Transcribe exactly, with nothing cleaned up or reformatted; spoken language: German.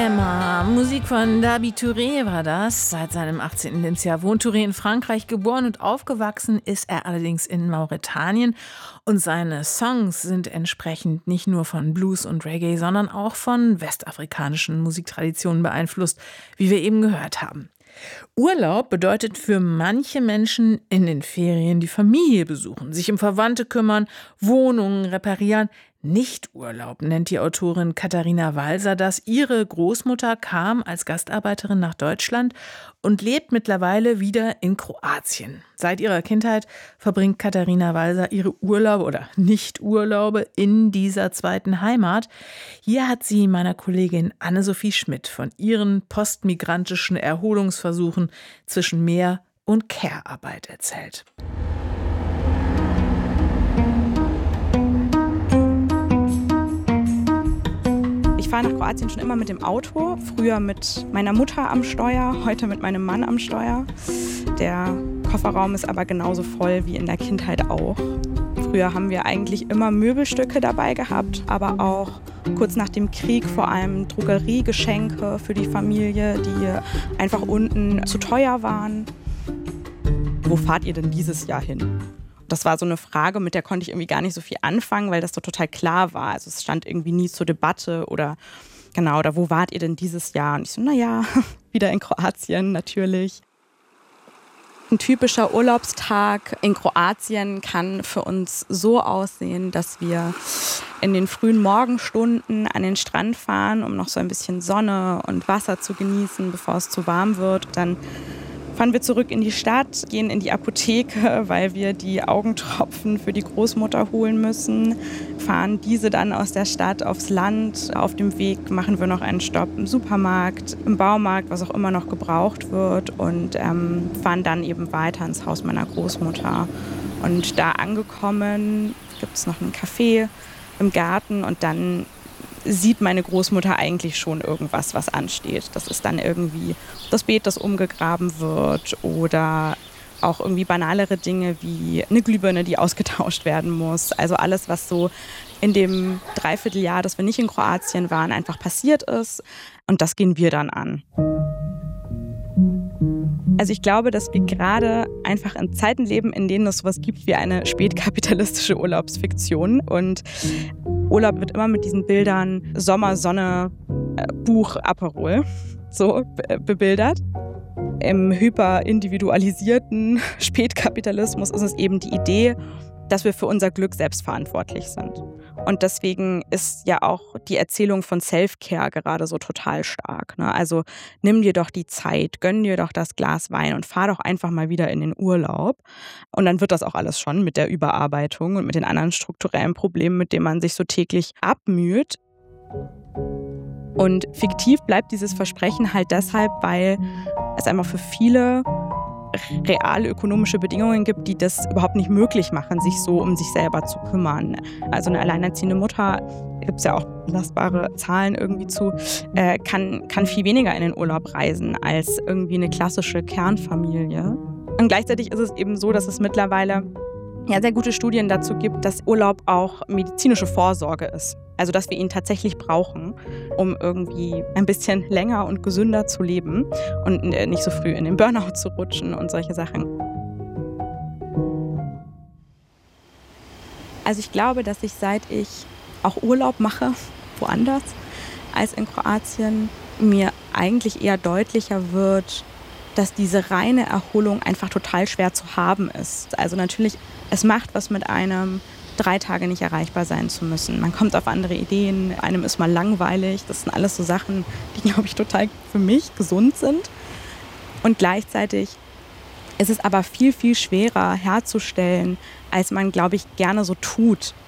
Emma, Musik von Dabi Touré war das. Seit seinem achtzehnten Lebensjahr wohnt Touré in Frankreich. Geboren und aufgewachsen ist er allerdings in Mauretanien. Und seine Songs sind entsprechend nicht nur von Blues und Reggae, sondern auch von westafrikanischen Musiktraditionen beeinflusst, wie wir eben gehört haben. Urlaub bedeutet für manche Menschen in den Ferien die Familie besuchen, sich um Verwandte kümmern, Wohnungen reparieren. Nicht-Urlaub nennt die Autorin Katharina Walser das. Ihre Großmutter kam als Gastarbeiterin nach Deutschland und lebt mittlerweile wieder in Kroatien. Seit ihrer Kindheit verbringt Katharina Walser ihre Urlaube oder Nicht-Urlaube in dieser zweiten Heimat. Hier hat sie meiner Kollegin Anne-Sophie Schmidt von ihren postmigrantischen Erholungsversuchen zwischen Meer- und Care-Arbeit erzählt. Ich fahre nach Kroatien schon immer mit dem Auto. Früher mit meiner Mutter am Steuer, heute mit meinem Mann am Steuer. Der Kofferraum ist aber genauso voll wie in der Kindheit auch. Früher haben wir eigentlich immer Möbelstücke dabei gehabt, aber auch kurz nach dem Krieg vor allem Drogeriegeschenke für die Familie, die einfach unten zu teuer waren. Wo fahrt ihr denn dieses Jahr hin? Das war so eine Frage, mit der konnte ich irgendwie gar nicht so viel anfangen, weil das doch total klar war. Also es stand irgendwie nie zur Debatte oder genau, oder wo wart ihr denn dieses Jahr? Und ich so, naja, wieder in Kroatien natürlich. Ein typischer Urlaubstag in Kroatien kann für uns so aussehen, dass wir in den frühen Morgenstunden an den Strand fahren, um noch so ein bisschen Sonne und Wasser zu genießen, bevor es zu warm wird. Dann fahren wir zurück in die Stadt, gehen in die Apotheke, weil wir die Augentropfen für die Großmutter holen müssen, fahren diese dann aus der Stadt aufs Land. Auf dem Weg machen wir noch einen Stopp im Supermarkt, im Baumarkt, was auch immer noch gebraucht wird und ähm, fahren dann eben weiter ins Haus meiner Großmutter. Und da angekommen gibt es noch ein Café im Garten und dann sieht meine Großmutter eigentlich schon irgendwas, was ansteht. Das ist dann irgendwie das Beet, das umgegraben wird oder auch irgendwie banalere Dinge wie eine Glühbirne, die ausgetauscht werden muss. Also alles, was so in dem Dreivierteljahr, das wir nicht in Kroatien waren, einfach passiert ist. Und das gehen wir dann an. Also ich glaube, dass wir gerade einfach in Zeiten leben, in denen es sowas gibt wie eine spätkapitalistische Urlaubsfiktion. Und Urlaub wird immer mit diesen Bildern Sommer, Sonne, Buch, Aperol so bebildert. Im hyperindividualisierten Spätkapitalismus ist es eben die Idee, dass wir für unser Glück selbst verantwortlich sind. Und deswegen ist ja auch die Erzählung von Self-Care gerade so total stark. Ne? Also nimm dir doch die Zeit, gönn dir doch das Glas Wein und fahr doch einfach mal wieder in den Urlaub. Und dann wird das auch alles schon mit der Überarbeitung und mit den anderen strukturellen Problemen, mit denen man sich so täglich abmüht. Und fiktiv bleibt dieses Versprechen halt deshalb, weil es einfach für viele reale ökonomische Bedingungen gibt, die das überhaupt nicht möglich machen, sich so um sich selber zu kümmern. Also eine alleinerziehende Mutter, gibt es ja auch belastbare Zahlen irgendwie zu, äh, kann, kann viel weniger in den Urlaub reisen als irgendwie eine klassische Kernfamilie. Und gleichzeitig ist es eben so, dass es mittlerweile ja, sehr gute Studien dazu gibt, dass Urlaub auch medizinische Vorsorge ist. Also dass wir ihn tatsächlich brauchen, um irgendwie ein bisschen länger und gesünder zu leben und nicht so früh in den Burnout zu rutschen und solche Sachen. Also ich glaube, dass ich, seit ich auch Urlaub mache, woanders als in Kroatien, mir eigentlich eher deutlicher wird, dass diese reine Erholung einfach total schwer zu haben ist. Also natürlich, es macht was mit einem, drei Tage nicht erreichbar sein zu müssen. Man kommt auf andere Ideen, einem ist mal langweilig. Das sind alles so Sachen, die, glaube ich, total für mich gesund sind. Und gleichzeitig ist es aber viel, viel schwerer herzustellen, als man, glaube ich, gerne so tut.